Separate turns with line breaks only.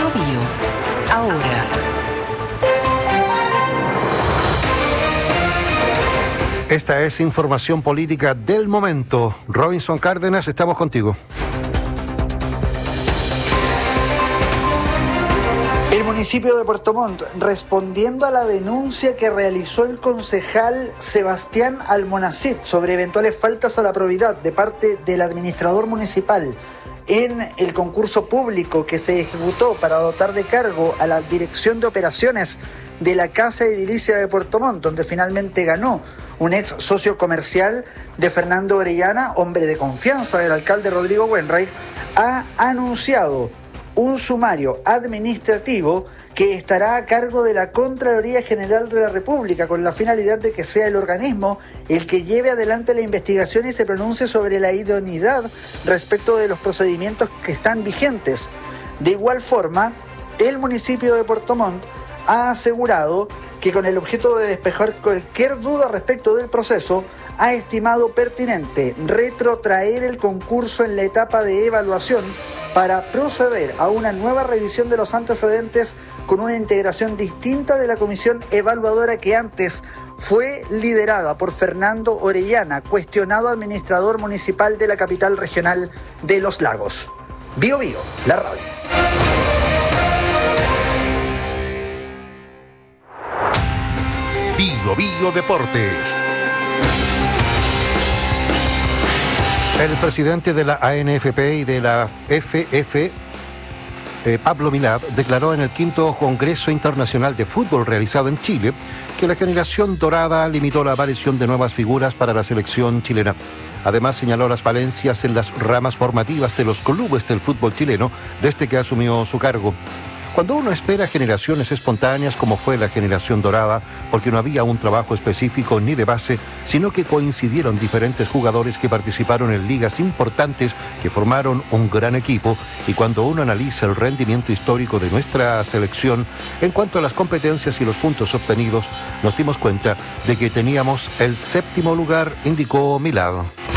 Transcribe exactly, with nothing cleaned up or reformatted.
Bío. Ahora.
Esta es información política del momento. Robinson Cárdenas, estamos contigo.
El municipio de Puerto Montt, respondiendo a la denuncia que realizó el concejal Sebastián Almonacid sobre eventuales faltas a la probidad de parte del administrador municipal en el concurso público que se ejecutó para dotar de cargo a la Dirección de Operaciones de la Casa Edilicia de Puerto Montt, donde finalmente ganó un ex socio comercial de Fernando Orellana, hombre de confianza del alcalde Rodrigo Wenreich, ha anunciado un sumario administrativo que estará a cargo de la Contraloría General de la República, con la finalidad de que sea el organismo el que lleve adelante la investigación y se pronuncie sobre la idoneidad respecto de los procedimientos que están vigentes. De igual forma, el municipio de Puerto Montt ha asegurado que con el objeto de despejar cualquier duda respecto del proceso, ha estimado pertinente retrotraer el concurso en la etapa de evaluación para proceder a una nueva revisión de los antecedentes con una integración distinta de la comisión evaluadora que antes fue liderada por Fernando Orellana, cuestionado administrador municipal de la capital regional de Los Lagos. Bío Bío, la radio.
Bío Bío Deportes. El presidente de la A N F P y de la F F, eh, Pablo Milad, declaró en el quinto Congreso Internacional de Fútbol realizado en Chile que la generación dorada limitó la aparición de nuevas figuras para la selección chilena. Además, señaló las falencias en las ramas formativas de los clubes del fútbol chileno desde que asumió su cargo. Cuando uno espera generaciones espontáneas como fue la generación dorada, porque no había un trabajo específico ni de base, sino que coincidieron diferentes jugadores que participaron en ligas importantes que formaron un gran equipo, y cuando uno analiza el rendimiento histórico de nuestra selección en cuanto a las competencias y los puntos obtenidos, nos dimos cuenta de que teníamos el séptimo lugar, indicó Milad.